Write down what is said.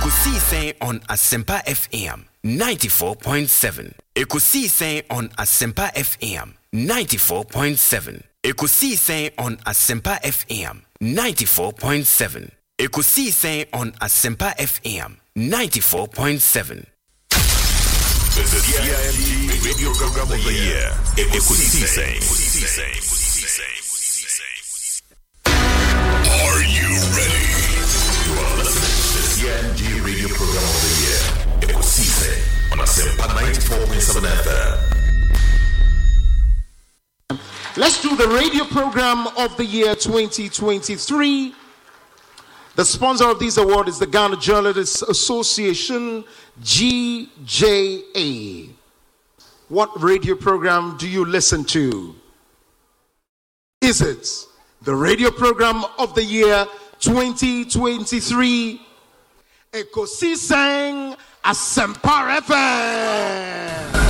Ekusise on Asempa FM 94.7. Ekusise on Asempa FM 94.7. Ekusise on Asempa FM 94.7. Ekusise on Asempa FM 94.7. The CIMG Radio Program of the Year. Ekusise. Are you ready? You are listening to the CIMG Radio Program of the Year. Ekusise on Asempa 94.7 FM. Let's do the radio program of the year 2023. The sponsor of this award is the Ghana Journalists Association, GJA. What radio program do you listen to? Is it the radio program of the year 2023? Ekusise Asempa FM.